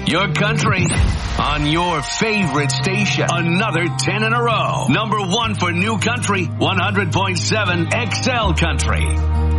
Your country on your favorite station. Another 10 in a row. Number 1 for New Country, 100.7 XL Country.